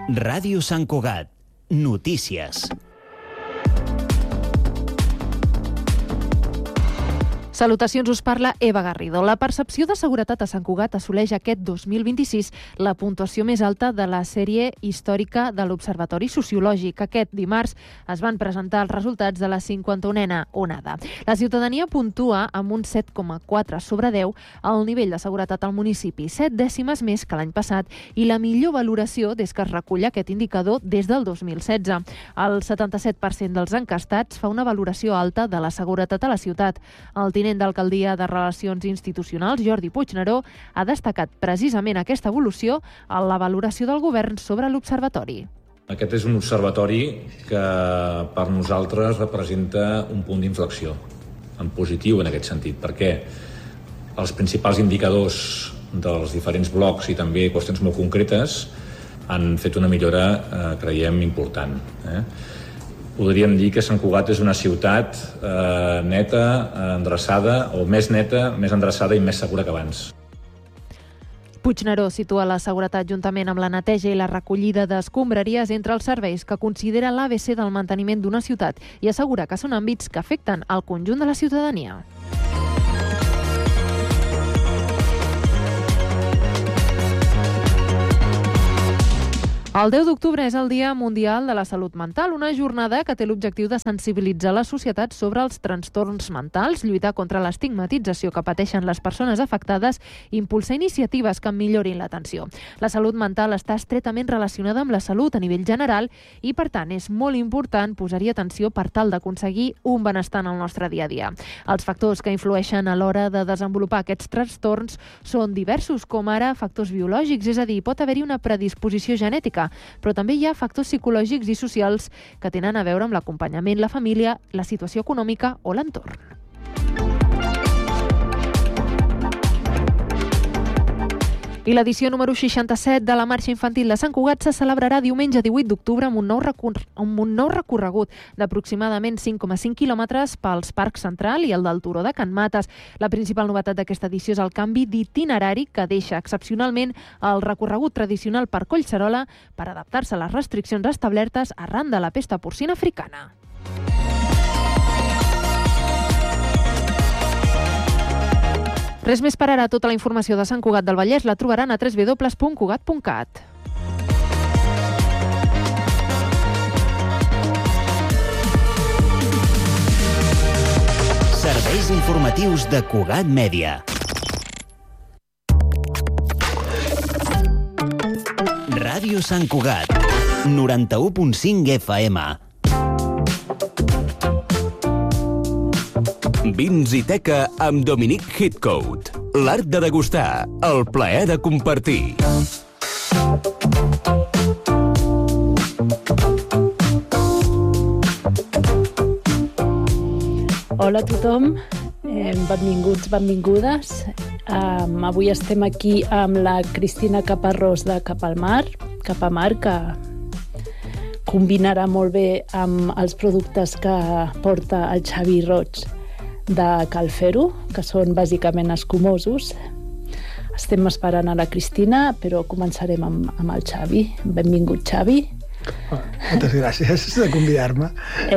Ràdio Sant Cugat. Notícies. Salutacions, us parla Eva Garrido. La percepció de seguretat a Sant Cugat assoleix aquest 2026 la puntuació més alta de la sèrie històrica de l'Observatori Sociològic. Aquest dimarts es van presentar els resultats de la 51a onada. La ciutadania puntua amb un 7,4 sobre 10 el nivell de seguretat al municipi, 7 dècimes més que l'any passat i la millor valoració des que es recull aquest indicador des del 2016. El 77% dels encastats fa una valoració alta de la seguretat a la ciutat. El tinent d'alcaldia de Relacions Institucionals, Jordi Puigneró, ha destacat precisament aquesta evolució a la valoració del govern sobre l'observatori. Aquest és un observatori que per nosaltres representa un punt d'inflexió, en positiu en aquest sentit, perquè els principals indicadors dels diferents blocs i també qüestions molt concretes han fet una millora, creiem, important. Podríem dir que Sant Cugat és una ciutat neta, endreçada, o més neta, més endreçada i més segura que abans. Puigneró situa la seguretat juntament amb la neteja i la recollida d'escombraries entre els serveis que considera l'ABC del manteniment d'una ciutat i assegura que són àmbits que afecten al conjunt de la ciutadania. El 10 d'octubre és el Dia Mundial de la Salut Mental, una jornada que té l'objectiu de sensibilitzar la societat sobre els trastorns mentals, lluitar contra l'estigmatització que pateixen les persones afectades i impulsar iniciatives que millorin l'atenció. La salut mental està estretament relacionada amb la salut a nivell general i, per tant, és molt important posar-hi atenció per tal d'aconseguir un benestar en el nostre dia a dia. Els factors que influeixen a l'hora de desenvolupar aquests trastorns són diversos, com ara factors biològics, és a dir, pot haver-hi una predisposició genètica, però també hi ha factors psicològics i socials que tenen a veure amb l'acompanyament, la família, la situació econòmica o l'entorn. I l'edició número 67 de la Marxa Infantil de Sant Cugat se celebrarà diumenge 18 d'octubre amb un nou recorregut d'aproximadament 5,5 quilòmetres pels Parcs Central i el del Turó de Can Mates. La principal novetat d'aquesta edició és el canvi d'itinerari que deixa excepcionalment el recorregut tradicional per Collserola per adaptar-se a les restriccions establertes arran de la pesta porcina africana. Res més per ara. Tota la informació de Sant Cugat del Vallès la trobaran a www.cugat.cat. Serveis informatius de Cugat Mèdia. Ràdio Sant Cugat, 91.5 FM. Vins i teca amb Dominic Hitcoat. L'art de degustar, el plaer de compartir. Hola a tothom, benvinguts, benvingudes. Avui estem aquí amb la Cristina Caparrós de Cap a Mar, que combinarà molt bé amb els productes que porta el Xavi Roig de Calfero, que són bàsicament escumosos. Estem esperant a la Cristina, però començarem amb el Xavi. Benvingut, Xavi. Moltes gràcies de convidar-me.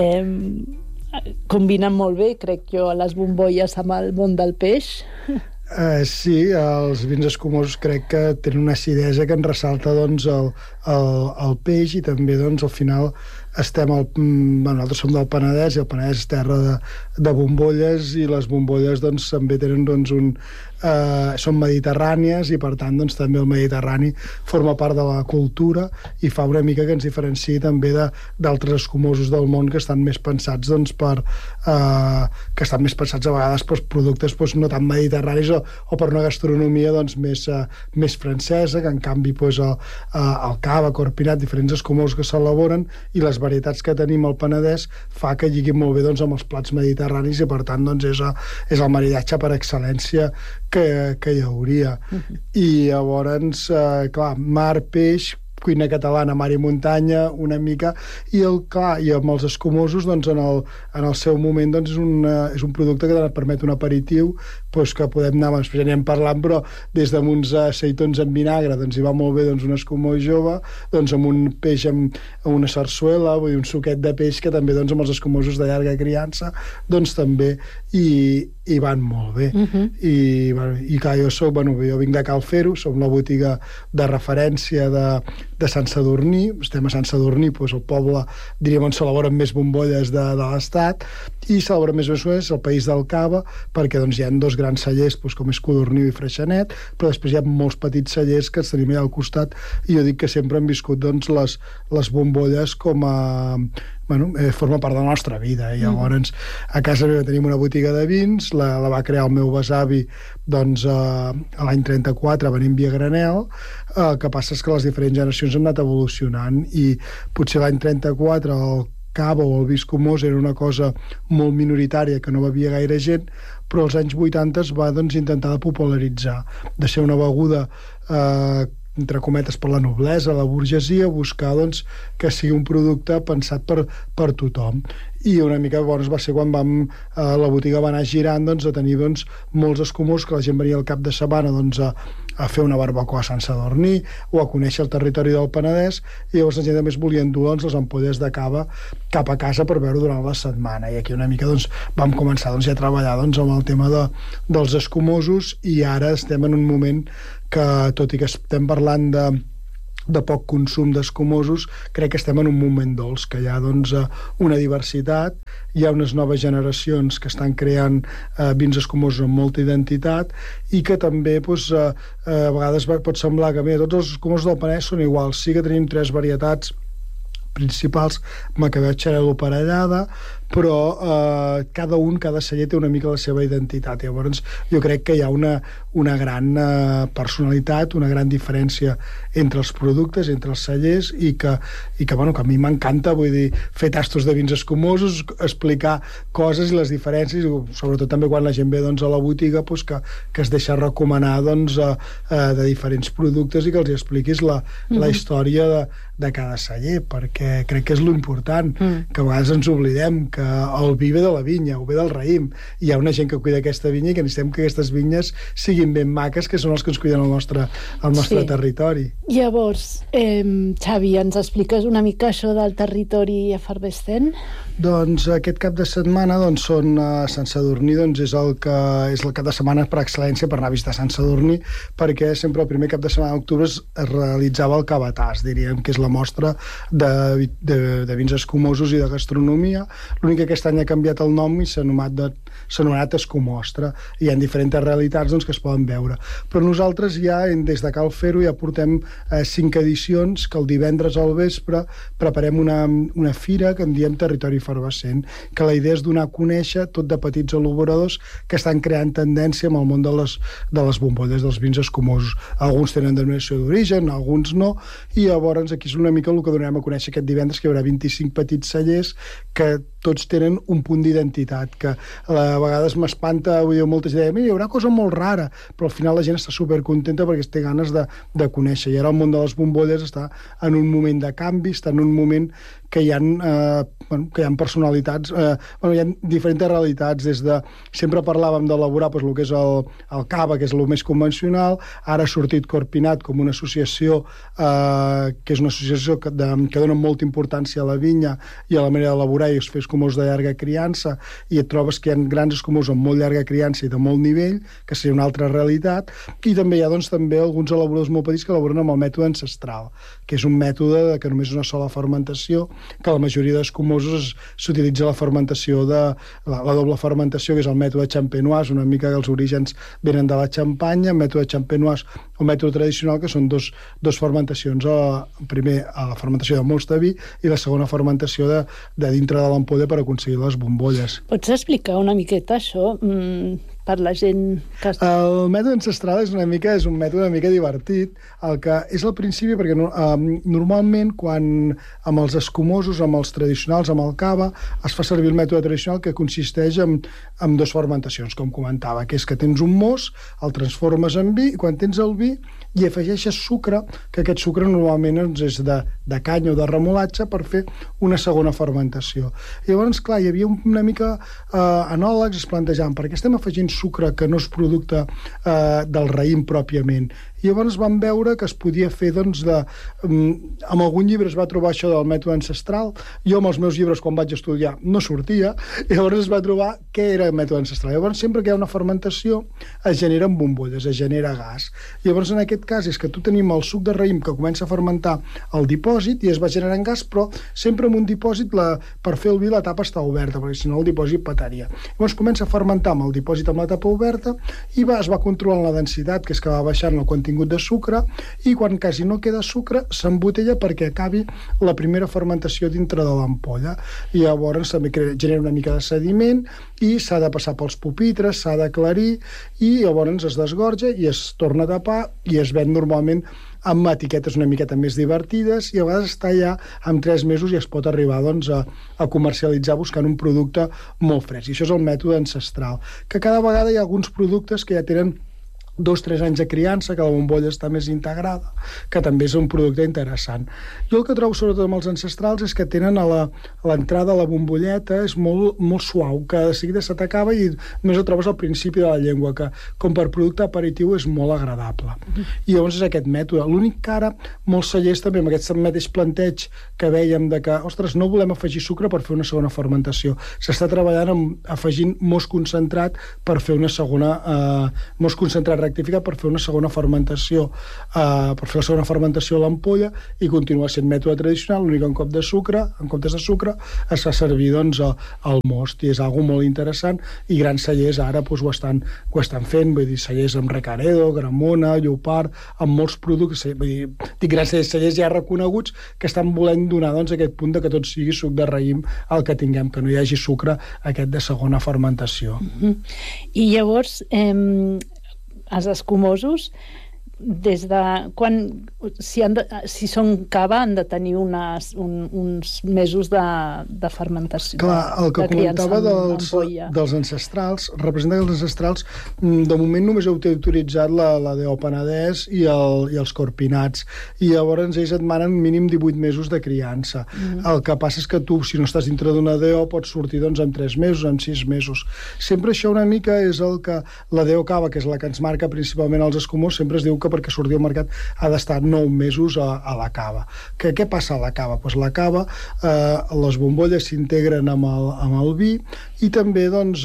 Combinen molt bé, crec jo, les bombolles amb el món del peix. Sí, els vins escumosos crec que tenen una acidesa que en ressalta doncs, el peix i també doncs, al final nosaltres som del Penedès i el Penedès és terra de bombolles i les bombolles doncs, també tenen doncs, són mediterrànies i per tant doncs, també el Mediterrani forma part de la cultura i fa una mica que ens diferenciï també d'altres escumosos del món que estan més pensats doncs, que estan més pensats a vegades per productes doncs, no tan mediterranis o per una gastronomia doncs, més francesa, que en canvi doncs, el cava, corpinat, diferents escumosos que s'elaboren i les varietats que tenim al Penedès fa que lliguin molt bé doncs, amb els plats mediterranis i per tant doncs, és el maridatge per excel·lència que hi hauria. I llavors, clar, mar, peix, cuina catalana, mar i muntanya, una mica, i amb els escumosos, doncs, en el seu moment, doncs, és un producte que permet un aperitiu, doncs, que podem anar, ja n'hem parlat, però des d'uns aceitons en vinagre, doncs, hi va molt bé, doncs, un escumós jove, doncs, amb un peix, amb una sarsuela, vull dir, un suquet de peix, que també, doncs, amb els escumosos de llarga criança, doncs, també hi van molt bé. I clar, jo vinc de Cal Fer-ho, som la botiga de referència de Sant Sadurní, estem a Sant Sadurní, doncs el poble, diríem, on s'elaboren més bombolles de l'Estat, i s'elabora més és el País del Cava, perquè doncs, hi ha dos grans cellers, doncs, com és Codorniu i Freixenet, però després hi ha molts petits cellers que els tenim allà al costat, i jo dic que sempre han viscut, doncs, les bombolles com a... forma part de la nostra vida. I llavors, a casa meva tenim una botiga de vins, la va crear el meu besavi, doncs, l'any 34, venint via granel. El que passa és que les diferents generacions han anat evolucionant, i potser l'any 34 el cava o el vi escumós era una cosa molt minoritària que no bevia gaire gent, però als anys 80 es va, doncs, intentar de popularitzar, de ser una beguda entre cometes per la noblesa, la burgesia, buscar, doncs, que sigui un producte pensat per tothom. I una mica llavors va ser quan la botiga va anar girant, doncs, a tenir, doncs, molts escumosos, que la gent venia al cap de setmana, doncs, a fer una barbacoa a Sant Sadurní o a conèixer el territori del Penedès, i llavors la gent també es volien dur, doncs, les ampolles de cava cap a casa per veure durant la setmana, i aquí una mica, doncs, vam començar, doncs, ja a treballar, doncs, amb el tema dels escumosos, i ara estem en un moment que, tot i que estem parlant de poc consum d'escumosos, crec que estem en un moment dolç, que hi ha, doncs, una diversitat, hi ha unes noves generacions que estan creant vins escumosos amb molta identitat, i que també, doncs, a vegades pot semblar que, mira, tots els escumosos del Penedès són iguals, sí que tenim 3 varietats principals, Macabeu, Xarel·lo, Parellada, però cada celler té una mica la seva identitat. Llavors jo crec que hi ha una gran personalitat, una gran diferència entre els productes, entre els cellers, i que a mi m'encanta, vull dir, fer tastos de vins escumosos, explicar coses i les diferències, sobretot també quan la gent ve, doncs, a la botiga, doncs, que es deixa recomanar, doncs, de diferents productes, i que els expliquis la història de cada celler, perquè crec que és l'important, que a vegades ens oblidem que el vi ve de la vinya o ve del raïm, i hi ha una gent que cuida aquesta vinya, i que necessitem que aquestes vinyes siguin ben maques, que són els que ens cuiden el nostre territori. Llavors, Xavi, ens expliques una mica això del territori efervescent? Doncs aquest cap de setmana, doncs, són a Sant Sadurní, doncs, és el cap de setmana per excel·lència per anar a visitar Sant Sadurní, perquè sempre el primer cap de setmana d'octubre es realitzava el Cavatàs, diríem que és la mostra de vins escumosos i de gastronomia. L'únic que aquest any ha canviat el nom i s'ha anomenat Escumostra. Hi ha diferents realitats, doncs, que es poden veure. Però nosaltres ja, des de Cal Fer-ho, ja portem 5 edicions, que el divendres al vespre preparem una fira que en diem Territori Efervescent, que la idea és donar a conèixer tot de petits elaboradors que estan creant tendència amb el món de les bombolles, dels vins escumosos. Alguns tenen denominació d'origen, alguns no, i llavors aquí és una mica el que donarem a conèixer aquest divendres, que hi haurà 25 petits cellers que tots tenen un punt d'identitat, que a vegades m'espanta, molta gent deia, mira, hi haurà cosa molt rara, però al final la gent està supercontenta perquè té ganes de conèixer, i ara el món de les bombolles està en un moment de canvi, està en un moment que hi ha personalitats, hi ha diferents realitats, des de... Sempre parlàvem d'elaborar el que és el cava, que és el més convencional, ara ha sortit Corpinat com una associació, que és una associació que dona molta importància a la vinya i a la manera d'elaborar i fer escumosos de llarga criança, i et trobes que hi ha grans escumosos amb molt llarga criança i de molt nivell, que seria una altra realitat, i també hi ha, doncs, també alguns elaboradors molt petits que elaboren amb el mètode ancestral, que és un mètode que només és una sola fermentació, que la majoria d'escumosos s'utilitza la fermentació la doble fermentació, que és el mètode champenois, una mica que els orígens venen de la Xampanya, el mètode champenois o mètode tradicional, que són dos fermentacions, primer a la fermentació de most de vi i la segona fermentació de dintre de l'ampolla per aconseguir les bombolles. Pots explicar una miqueta això? per la gent que... El mètode ancestral és un mètode una mica divertit, el que és al principi, perquè normalment quan amb els escumosos, amb els tradicionals, amb el cava, es fa servir el mètode tradicional, que consisteix en dues fermentacions, com comentava, que és que tens un mos, el transformes en vi, i quan tens el vi hi afegeixes sucre, que aquest sucre normalment és de canya o de remolatge, per fer una segona fermentació. I llavors, clar, hi havia una mica enòlegs es plantejaven, per què estem afegint sucre que no és producte del raïm pròpiament? I llavors vam veure que es podia fer, doncs, amb algun llibre es va trobar això del mètode ancestral. Jo, amb els meus llibres, quan vaig estudiar, no sortia, i llavors es va trobar què era el mètode ancestral. Llavors, sempre que hi ha una fermentació, es generen bombolles, es genera gas. I llavors, en aquest cas, és que tu tenim el suc de raïm que comença a fermentar el dipòsit i es va generant gas, però sempre en un dipòsit, per fer el vi, la tapa està oberta, perquè si no el dipòsit petaria. Llavors comença a fermentar amb el dipòsit amb la tapa oberta i es va controlant la densitat, que és que va baixant el contingut de sucre, i quan quasi no queda sucre s'embotella perquè acabi la primera fermentació dintre de l'ampolla. I llavors també genera una mica de sediment i s'ha de passar pels pupitres, s'ha d'aclarir, i llavors es desgorja i es torna a tapar i es ven normalment amb etiquetes una miqueta més divertides, i a vegades està ja amb 3 mesos i es pot arribar, doncs, a comercialitzar buscant un producte molt fresc. I això és el mètode ancestral, que cada vegada hi ha alguns productes que ja tenen 2-3 anys de criança, que la bombolla està més integrada, que també és un producte interessant. Jo el que trobo sobretot amb els ancestrals és que tenen a l'entrada a la bombolleta és molt, molt suau, que de seguida se t'acaba i només el trobes al principi de la llengua, que com per producte aperitiu és molt agradable. I llavors és aquest mètode. L'únic que ara molts cellers també amb aquest mateix planteig que vèiem de que, ostres, no volem afegir sucre per fer una segona fermentació. S'està treballant afegint mos concentrat per fer una segona mos concentrat rectificat per fer una segona fermentació, per fer la segona fermentació a l'ampolla i continuar sent mètode tradicional, l'únic en comptes de sucre es fa servir, doncs, el most, i és algo molt interessant, i grans cellers ara doncs, ho estan fent, vull dir, cellers amb Recaredo, Gramona, Llopart, amb molts productes, vull dir, grans cellers ja reconeguts que estan volent donar, doncs, aquest punt de que tot sigui suc de raïm el que tinguem, que no hi hagi sucre aquest de segona fermentació. I llavors, els escumosos, des de quan, si són cava, han de tenir uns mesos de fermentació. Clar, el que comentava dels ancestrals, representa que els ancestrals de moment només heu autoritzat la DO Penedès i els corpinats, i llavors ells et manen mínim 18 mesos de criança. El que passa és que tu, si no estàs dintre d'una DO, pots sortir, doncs, en 3 mesos, en 6 mesos. Sempre això una mica és el que la DO Cava, que és la que ens marca principalment els escumós, sempre es diu que perquè surti al mercat ha d'estar 9 mesos a la cava. Què passa a la cava? Doncs la cava, les bombolles s'integren amb el vi, i també, doncs,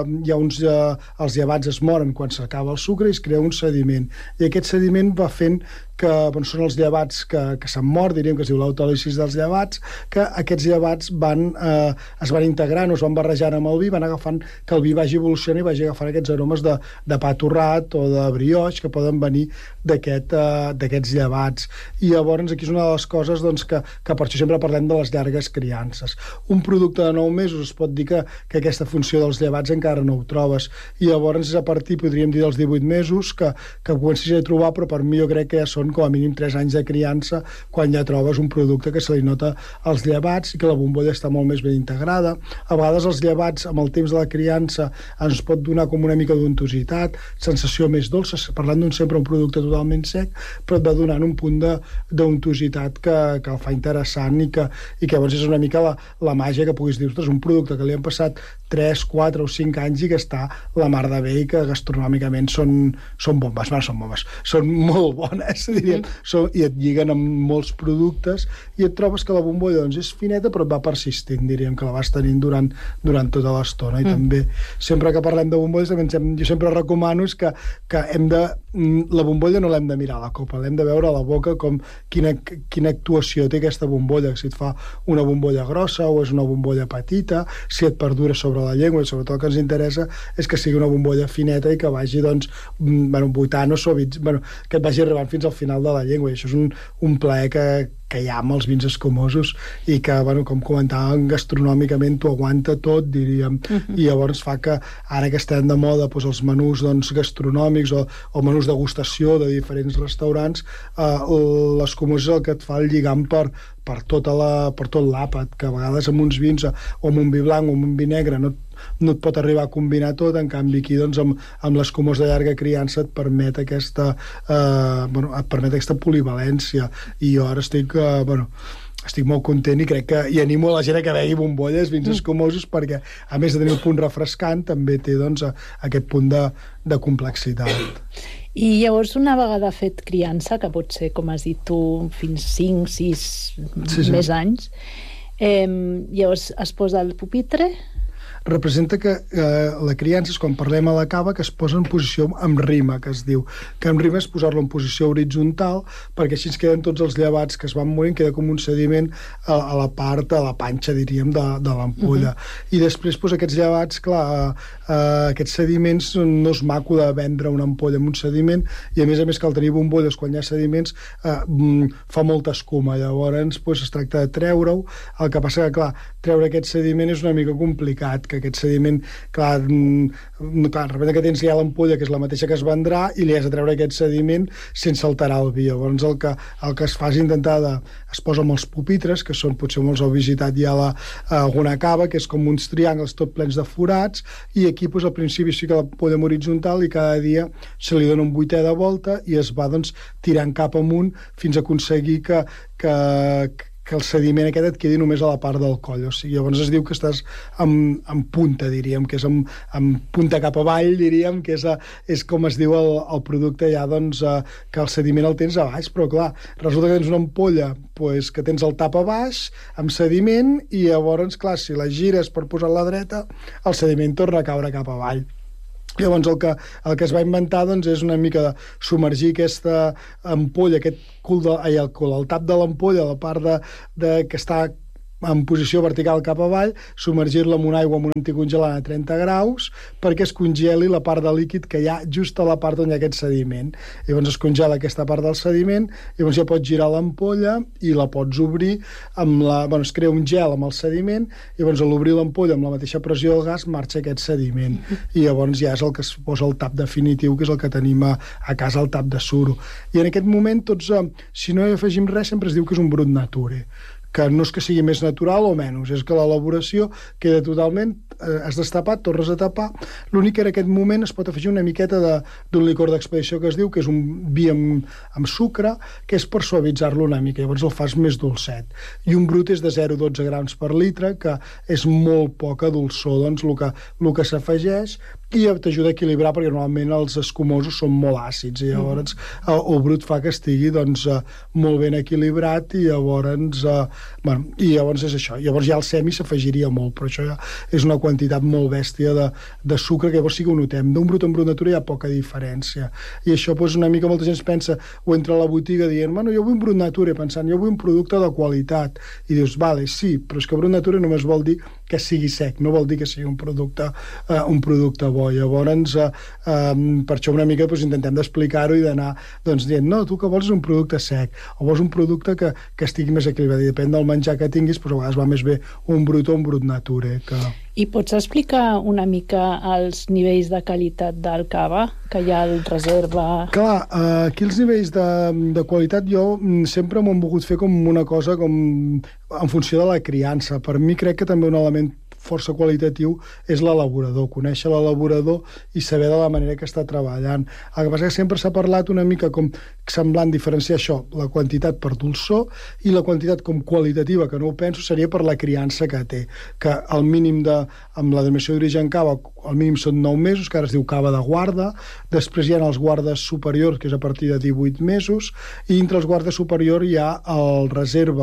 els llevats es moren quan s'acaba el sucre i es crea un sediment. I aquest sediment va fent que són els llevats que s'han mort, diríem que es diu l'autòlisis dels llevats, que aquests llevats es van integrant o es van barrejant amb el vi, van agafant que el vi vagi evolucionant i vagi agafant aquests aromes de pa torrat o de brioix que poden venir d'aquests llevats. I llavors aquí és una de les coses, doncs, que per això sempre parlem de les llargues criances. Un producte de 9 mesos es pot dir que aquesta funció dels llevats encara no ho trobes, i llavors és a partir, podríem dir, dels 18 mesos que comencis a trobar, però per mi jo crec que ja són com a mínim 3 anys de criança quan ja trobes un producte que se li nota als llevats i que la bombolla està molt més ben integrada. A vegades els llevats amb el temps de la criança ens pot donar com una mica d'untositat, sensació més dolça, parlant d'un sempre un producte totalment sec, però et va donant un punt d'untositat que el fa interessant i que llavors és una mica la màgia que puguis dir, ostres, un producte que li han passat 3, 4 o 5 anys i que està la mar de bé i que gastronòmicament són bombes, són molt bones, diríem, i et lliguen amb molts productes i et trobes que la bombolla, doncs, és fineta però et va persistint, diríem, que la vas tenint durant tota l'estona. I també, sempre que parlem de bombolles, jo sempre recomano és que la bombolla no l'hem de mirar a la copa, l'hem de veure a la boca com quina actuació té aquesta bombolla, si et fa una bombolla grossa o és una bombolla petita, si et perdura sobre la llengua, i sobretot el que ens interessa és que sigui una bombolla fineta i que vagi, doncs, buitant o suavitzant, que et vagi arribant fins al final de la llengua, i això és un plaer que hi ha amb els vins escumosos i que, bueno, com comentàvem, gastronòmicament t'ho aguanta tot, diríem. I llavors fa que ara que estem de moda doncs, els menús doncs, gastronòmics o menús degustació de diferents restaurants, l'escumós és el que et fa el lligam per tot l'àpat, que a vegades amb uns vins o amb un vi blanc o amb un vi negre no et pot arribar a combinar tot, en canvi aquí doncs, amb l'escumós de llarga criança et permet aquesta polivalència, i jo ara estic molt content i crec que hi animo la gent a que begui bombolles, vins escumosos, perquè a més de tenir un punt refrescant també té doncs, aquest punt de complexitat. I llavors, una vegada fet criança, que pot ser, com has dit tu, fins 5, 6 més anys, llavors es posa el pupitre. Representa que la criança és quan parlem a la cava que es posa en posició amb rima, que es diu. Que amb rima és posar-lo en posició horitzontal, perquè així ens queden tots els llevats que es van morint, queda com un sediment a la part, a la panxa, diríem, de l'ampolla. I després, doncs, aquests llevats, clar, aquests sediments no és maco de vendre una ampolla amb un sediment, i a més que al tenir bombolles, quan hi ha sediments, fa molta escuma. Llavors, doncs, es tracta de treure-ho. El que passa que, clar, treure aquest sediment és una mica complicat, que aquest sediment, clar, de repente que tens ja l'ampolla, que és la mateixa que es vendrà, i li has de treure aquest sediment sense alterar el vi. Llavors el que es fa és intentar es posa amb els pupitres, que són, potser molts heu visitat ja alguna cava, que és com uns triangles tot plens de forats, i aquí doncs, al principi sí que l'ampolla en horitzontal, i cada dia se li dona un vuitè de volta i es va doncs, tirant cap amunt fins a aconseguir que el sediment aquest et quedi només a la part del coll. O sigui, llavors es diu que estàs en punta, diríem, que és en punta cap avall, diríem, que és com es diu el producte ja, doncs, que el sediment el tens a baix, però clar, resulta que tens una ampolla pues, que tens el tap a baix, amb sediment, i llavors, clar, si la gires per posar-la dreta, el sediment torna a caure cap avall. Llavors el que es va inventar doncs, és una mica de submergir aquesta ampolla, aquest el tap de l'ampolla, la part que està en posició vertical cap avall, submergir-la en una aigua amb un anticongelant a 30 graus perquè es congeli la part de líquid que hi ha just a la part on hi ha aquest sediment. Llavors es congela aquesta part del sediment, llavors ja pots girar l'ampolla i la pots obrir es crea un gel amb el sediment, llavors a l'obrir l'ampolla amb la mateixa pressió del gas marxa aquest sediment, i llavors ja és el que es posa el tap definitiu, que és el que tenim a casa, el tap de suro. I en aquest moment tots, si no hi afegim res, sempre es diu que és un brut nature, que no és que sigui més natural o menys, és que l'elaboració queda totalment, has destapat, tornes a tapar, l'únic que en aquest moment es pot afegir una miqueta d'un licor d'expedició que es diu, que és un vi amb sucre, que és per suavitzar-lo una mica, llavors el fas més dolcet. I un brut és de 0,12 grams per litre, que és molt poca dolçor, doncs el que s'afegeix, i t'ajuda a equilibrar, perquè normalment els escumosos són molt àcids, i llavors el brut fa que estigui doncs, molt ben equilibrat, i llavors és això. Llavors ja el semi s'afegiria molt, però això ja és una quantitat molt bèstia de sucre, que llavors sí que ho notem. D'un brut en brut natura hi ha poca diferència. I això doncs, una mica molta gent pensa, o entra a la botiga dient, bueno, jo vull un brut natura, pensant, jo vull un producte de qualitat. I dius, vale, sí, però és que brut natura només vol dir que sigui sec, no vol dir que sigui un producte bo. Llavors, per això una mica doncs, intentem d'explicar-ho i d'anar doncs, dient, no, tu que vols és un producte sec, o vols un producte que estigui més equilibrat, i depèn del menjar que tinguis, però a vegades va més bé un brut o un brut nature. I pots explicar una mica els nivells de qualitat del cava que hi ha al reserva? Clar, aquí els nivells de qualitat jo sempre m'ho han volgut fer com una cosa com en funció de la criança. Per mi crec que també un element força qualitatiu és l'elaborador, conèixer l'elaborador i saber de la manera que està treballant. El que passa és que sempre s'ha parlat una mica com semblant diferenciar això, la quantitat per dolçor, i la quantitat com qualitativa, que no ho penso, seria per la criança que té, que el mínim amb la denominació d'origen cava, el mínim són 9 mesos, que ara es diu cava de guarda, després hi ha els guardes superiors, que és a partir de 18 mesos, i entre els guardes superiors hi ha el reserva,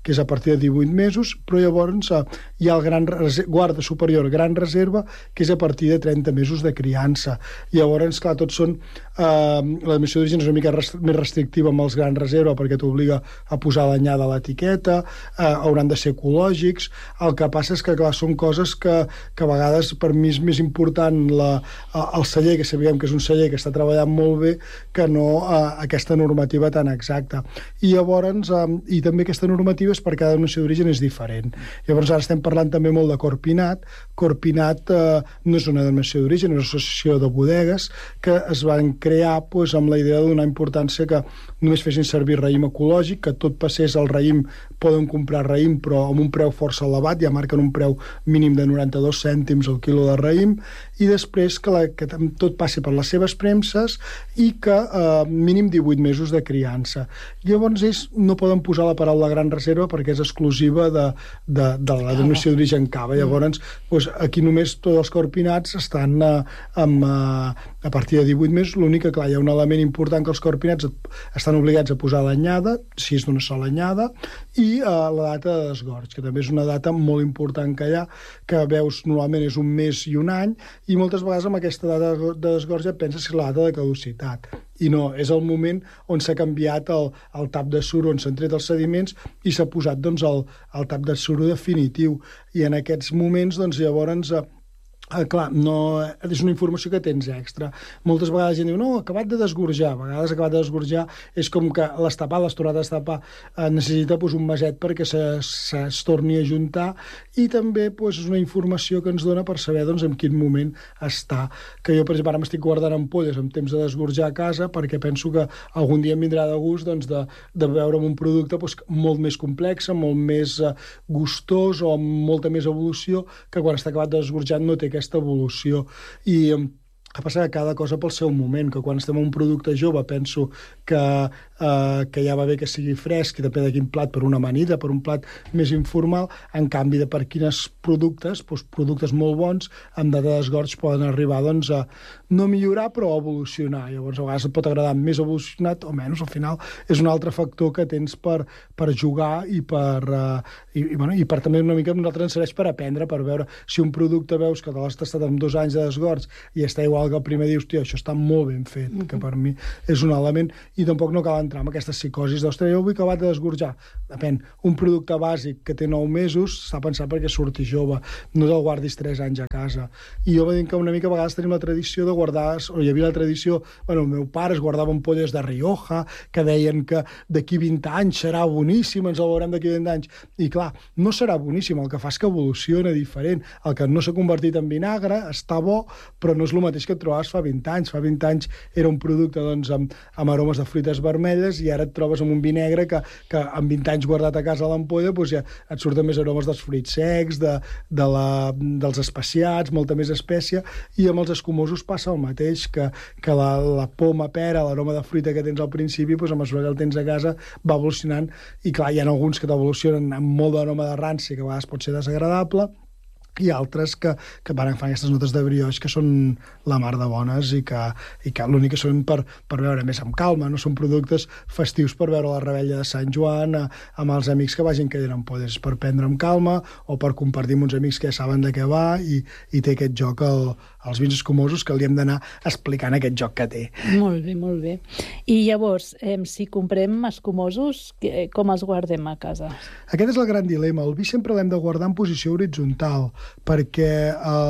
que és a partir de 18 mesos, però llavors hi ha el guarda superior gran reserva, que és a partir de 30 mesos de criança. Llavors, clar, tots són... la denominació d'origen és una mica més restrictiva amb els gran reserva perquè t'obliga a posar l'anyada a l'etiqueta, hauran de ser ecològics. El que passa és que, clar, són coses que a vegades per mi és més important el celler, que sabem que és un celler que està treballant molt bé, que no aquesta normativa tan exacta. I llavors, i també aquesta normativa és per cada denominació d'origen és diferent. Llavors ara estem parlant també molt de Corpinat. Corpinat no és una denominació d'origen, és una associació de bodegues que es van crear amb la idea de donar importància que només fessin servir raïm ecològic, que tot passés al raïm, poden comprar raïm però amb un preu força elevat, ja marquen un preu mínim de 92 cèntims al quilo de raïm, i després que tot passi per les seves premses i que mínim 18 mesos de criança. Llavors ells no poden posar la paraula gran reserva perquè és exclusiva de la denominació d'origen cava. Llavors, aquí només tots els corpinats estan a partir de 18 mesos. L'únic que, clar, hi ha un element important que els corpinats estan obligats a posar l'anyada, si és d'una sola anyada, i la data de desgorg, que també és una data molt important que hi ha, que veus normalment és un mes i un any, i moltes vegades amb aquesta data de desgorg ja penses que és la data de caducitat. I no, és el moment on s'ha canviat el tap de suro, on s'han tret els sediments i s'ha posat el tap de suro definitiu. I en aquests moments, llavors... clar, no, és una informació que tens extra. Moltes vegades la gent diu, no, acabat de desgorjar. A vegades acabat de desgorjar és com que les tornades a destapar necessita un meset perquè es torni a juntar, i també és una informació que ens dona per saber en quin moment està. Que jo, per exemple, ara m'estic guardant ampolles en temps de desgorjar a casa perquè penso que algun dia em vindrà de gust de veure'm un producte molt més complex, molt més gustós o amb molta més evolució, que quan està acabat de desgorjar no té aquesta evolució. I a passar que cada cosa pel seu moment, que quan estem en un producte jove penso que ja va bé que sigui fresc i depèn de quin plat, per una amanida, per un plat més informal. En canvi, per quines productes, productes molt bons, amb data de desgorg poden arribar a no millorar, però a evolucionar. Llavors, a vegades et pot agradar més evolucionat o menys. Al final, és un altre factor que tens per jugar i per també una mica nosaltres ens serveix per aprendre, per veure si un producte veus que l'has tastat amb 2 anys de desgorg i està igual que el primer dius, tio, això està molt ben fet, que per mi és un element, i tampoc no cal entrar en aquestes psicosis d'ostres, jo vull acabar de desgorjar. Depèn, un producte bàsic que té 9 mesos està pensat perquè surti jove, no te'l guardis 3 anys a casa. I jo veig que una mica a vegades tenim la tradició de guardar, o hi havia la tradició, el meu pare es guardava ampolles de Rioja, que deien que d'aquí 20 anys serà boníssim, ens el veurem d'aquí 20 anys. I clar, no serà boníssim, el que fa és que evoluciona diferent. El que no s'ha convertit en vinagre està bo, però no és el mateix que et trobaves fa 20 anys. Fa 20 anys era un producte amb aromes de fruites vermelles i ara et trobes amb un vi negre que amb 20 anys guardat a casa a l'ampolla ja et surten més aromes dels fruits secs, dels especiats, molta més espècia, i amb els escumosos passa el mateix, que la poma, pera, l'aroma de fruita que tens al principi, a mesura que el tens a casa va evolucionant, i clar, hi ha alguns que t'evolucionen amb molt d'aroma de ranci, que a vegades pot ser desagradable, i altres que fan aquestes notes de brioix que són la mar de bones i que l'únic que són per veure més amb calma, no són productes festius per veure la revetlla de Sant Joan amb els amics que vagin caient ampolles, per prendre amb calma o per compartir amb uns amics que ja saben de què va, i té aquest joc els vins escumosos, que li hem d'anar explicant aquest joc que té. Molt bé, molt bé. I llavors, si comprem escumosos, com els guardem a casa? Aquest és el gran dilema. El vi sempre l'hem de guardar en posició horitzontal, perquè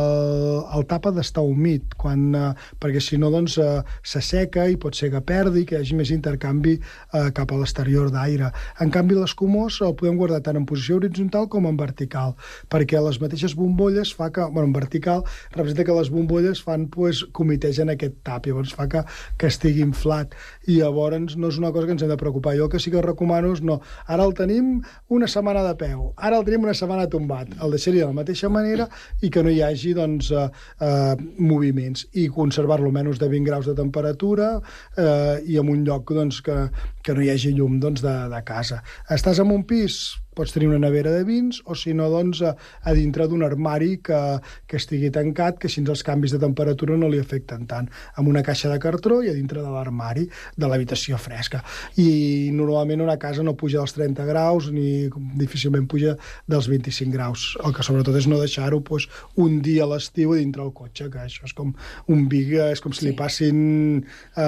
el tap ha d'estar humit, perquè si no s'asseca i pot ser que perdi, que hi hagi més intercanvi cap a l'exterior d'aire. En canvi, l'escumós el podem guardar tant en posició horitzontal com en vertical, perquè les mateixes bombolles fa que, en vertical, representa que les bombolles comitegen aquest tap, llavors fa que estigui inflat, i llavors no és una cosa que ens hem de preocupar. Jo el que sí que recomano és no, ara el tenim una setmana de peu, ara el tenim una setmana tombat, el deixaria de la mateixa manera i que no hi hagi moviments, i conservar-lo a menys de 20 graus de temperatura i en un lloc que no hi hagi llum de casa. Estàs en un pis, pots tenir una nevera de vins, o si no, doncs, a dintre d'un armari que estigui tancat, que així els canvis de temperatura no li afecten tant, amb una caixa de cartró i a dintre de l'armari de l'habitació fresca. I normalment una casa no puja dels 30 graus ni difícilment puja dels 25 graus. El que sobretot és no deixar-ho doncs, un dia a l'estiu dintre el cotxe, que això és com un vi, és com si li passin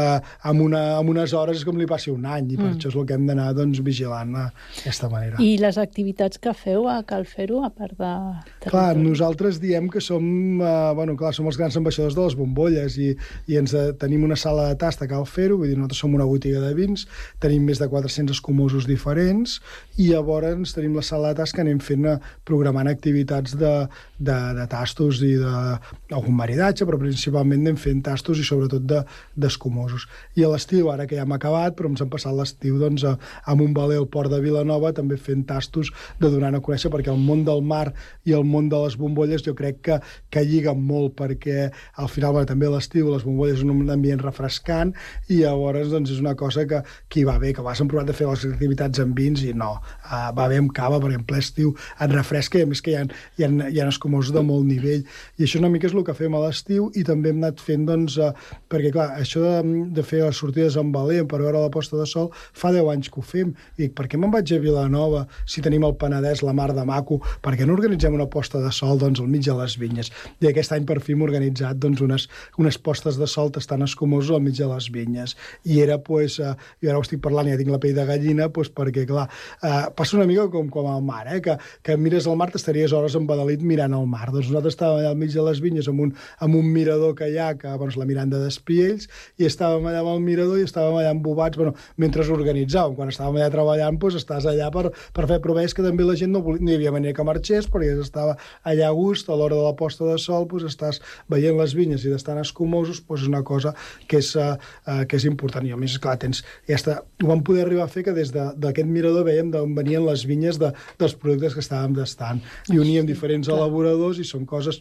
amb unes hores, és com li passi un any, i per això és el que hem d'anar doncs, vigilant d'aquesta manera. I les activitats que feu a Cal Fer-ho, a part de... Clar, nosaltres diem que som, som els grans ambaixadors de les bombolles i tenim una sala de tast a Cal Fer-ho, vull dir, nosaltres som una botiga de vins, tenim més de 400 escumosos diferents i llavors tenim la sala de tast que anem fent programant activitats de tastos i d'algun maridatge, però principalment anem fent tastos i sobretot d'escumosos. I a l'estiu, ara que ja hem acabat, però ens hem passat l'estiu doncs, amb un valer al port de Vilanova també fent tastos de donar a conèixer, perquè el món del mar i el món de les bombolles jo crec que lliguen molt, perquè al final també a l'estiu les bombolles és un ambient refrescant i llavors doncs, és una cosa que hi va bé, que vas hem provat de fer les activitats amb vins i no, va bé amb cava, perquè en ple estiu et refresca i a més que hi ha escumosos de molt nivell. I això una mica és el que fem a l'estiu i també hem anat fent, doncs, perquè clar, això de fer les sortides amb valer per veure la posta de sol fa 10 anys que ho fem. I dic, per què me'n vaig a Vilanova si tenim el Penedès, la mar de maco, per què no organitzem una posta de sol doncs, al mig de les vinyes? I aquest any per fi hem organitzat doncs, unes postes de sol tastant escumosos al mig de les vinyes. I era, doncs, jo ara ho estic parlant i ja tinc la pell de gallina, doncs, perquè, clar, passa una mica com al mar, que mires al mar, t'estaries hores embadalit mirant al mar. Doncs nosaltres estàvem allà al mig de les vinyes amb un mirador que hi ha, que la Miranda d'Espiells, i estàvem allà amb el mirador i estàvem allà embobats, mentre organitzàvem. Quan estàvem allà treballant, doncs estàs allà per fer, però veus que també la gent no hi havia manera que marxés, perquè estava allà a gust, a l'hora de la posta de sol, doncs estàs veient les vinyes i d'estar escumosos, doncs és una cosa que és important. I a més, clar, ho vam poder arribar a fer que des d'aquest mirador veiem d'on venien les vinyes dels productes que estàvem tastant. I uníem diferents elaboradors i són coses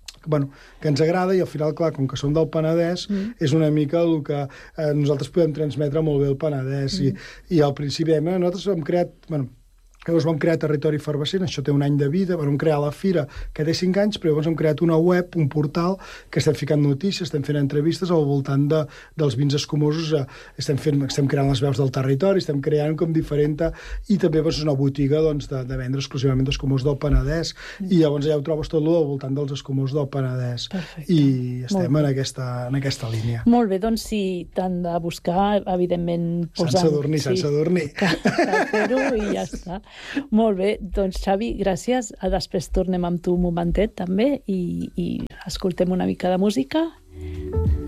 que ens agrada i al final, clar, com que som del Penedès, és una mica el que nosaltres podem transmetre molt bé el Penedès. I al principi nosaltres hem creat... Llavors vam crear Territori Efervescent, això té un any de vida, vam crear la Fira, que té 5 anys, però llavors hem creat una web, un portal, que estem ficant notícies, estem fent entrevistes al voltant dels vins escumosos, estem creant les veus del territori, estem creant com diferent, i també és una botiga de vendre exclusivament d'escumosos del Penedès, i llavors ja ho trobes tot al voltant dels escumosos del Penedès. Perfecte. I estem en aquesta línia. Molt bé, doncs sí, t'han de buscar, evidentment... Sense dormir. Cal Fer-ho i ja està. Molt bé, doncs Xavi, gràcies. Després tornem amb tu un momentet també i escoltem una mica de música.